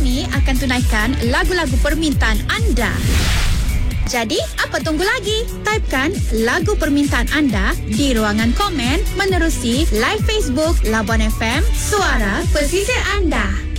kami akan tunaikan lagu-lagu permintaan anda. Jadi, apa tunggu lagi? Typekan lagu permintaan anda di ruangan komen menerusi live Facebook Labuan FM, suara pesisir anda.